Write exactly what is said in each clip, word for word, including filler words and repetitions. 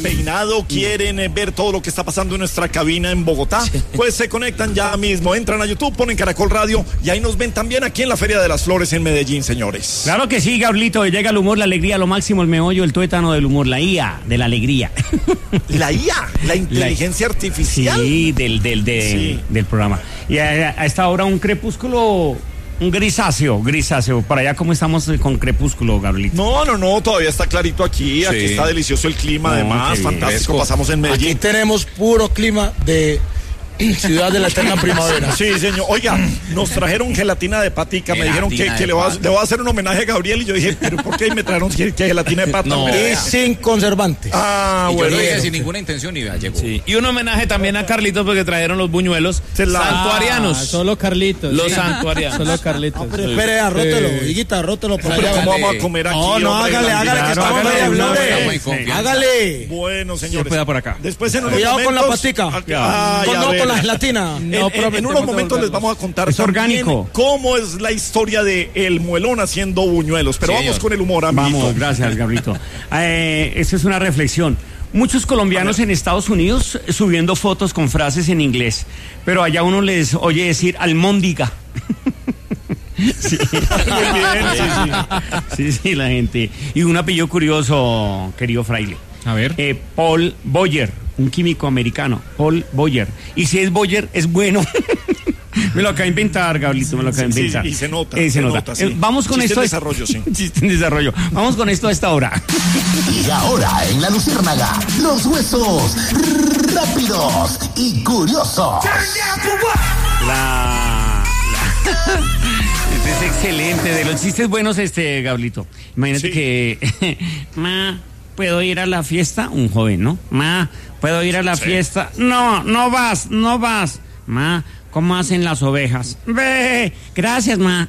despeinado, quieren eh, ver todo lo que está pasando en nuestra cabina en Bogotá, pues se conectan ya mismo, entran a YouTube, ponen Caracol Radio y ahí nos ven también aquí en la Feria de las Flores en Medellín, señores. Claro que sí, Gablito, llega el humor, la alegría, lo máximo, el meollo, el tuétano del humor, la I A de la alegría. La I A, la inteligencia la... artificial. Sí, del, del, del, sí. del programa. Y a, a esta hora un crepúsculo... Un grisáceo, grisáceo. Para allá, ¿cómo estamos con crepúsculo, Gabrielito? No, no, no, todavía está clarito aquí. Sí. Aquí está delicioso el clima, no, además, fantástico. Bien. Pasamos en Medellín. Aquí tenemos puro clima de ciudad de la eterna primavera. Sí, señor. Oiga, nos trajeron gelatina de patica. Me dijeron que, que le, voy a, le voy a hacer un homenaje a Gabriel. Y yo dije, ¿pero por qué me trajeron que, que gelatina de pata? No, y sin conservantes. Ah, y bueno. Yo dije sin ninguna intención y ya llegó. Sí. Y un homenaje también a Carlitos porque trajeron los buñuelos la... santuarianos. Ah, solo Carlitos. Los sí. santuarianos. Solo Carlitos. No, pero espere, arrótelo. Eh. Higuita, arrótelo por allá. ¿Cómo vamos a comer aquí? No, no, hágale, hágale, que estamos media flores. Hágale. Bueno, señores. Se por acá. Después en unos Cuidado momentos, con la patica. Ah, con, no, con la gelatina. No, en, en unos momentos les vamos a contar es orgánico. Cómo es la historia de el muelón haciendo buñuelos. Pero sí, vamos señor. Con el humor, amiguito. Vamos, gracias, Gabrielito. eh, esta es una reflexión. Muchos colombianos en Estados Unidos subiendo fotos con frases en inglés, pero allá uno les oye decir almóndiga. Sí. Muy bien, sí, sí. Sí, sí, la gente. Y un apellido curioso, querido fraile. A ver. Eh, Paul Boyer, un químico americano. Paul Boyer. Y si es Boyer, es bueno. Me lo acaba de inventar, Gabrielito, me lo acaba de inventar. Sí, y se nota. Eh, se, se nota. nota sí. eh, vamos con Chiste esto. En desarrollo, sí. Chiste en desarrollo. Vamos con esto a esta hora. Y ahora en La Luciérnaga, los huesos rápidos y curiosos. La... la... Este es excelente. De los chistes buenos, este, Gabrielito. Imagínate sí. que... Ma, ¿puedo ir a la fiesta? Un joven, ¿no? Ma, ¿puedo ir a la sí. fiesta? No, no vas, no vas. Ma, ¿cómo hacen las ovejas? Ve, gracias, ma.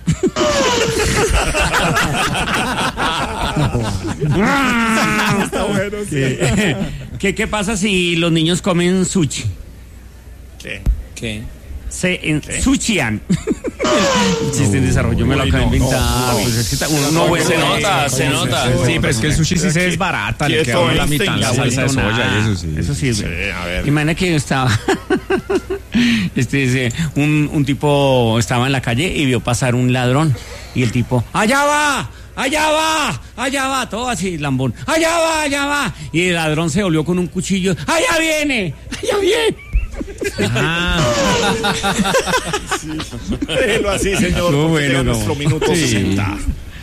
Está bueno, sí. ¿Qué, ¿Qué, ¿Qué pasa si los niños comen sushi? ¿Qué? ¿Qué? Se ensucian. Chiste en desarrollo, me lo acabo de inventar. No, no, pues es que uno no, no, se nota, se nota. Sí, pero es que el sushi sí se desbarata, le queda la mitad la salsa de soya, eso sí. Eso sí, sí, a ver. Imagina que yo estaba este, un, un tipo estaba en la calle y vio pasar un ladrón y el tipo, ¡allá va! ¡Allá va! ¡Allá va! Todo así, lambón. ¡Allá va! ¡Allá va! Y el ladrón se volvió con un cuchillo. ¡Allá viene! ¡Allá viene! Ajá. Sí. Déjelo así, señor. No, bueno, no. Nuestro minuto sí. sesenta.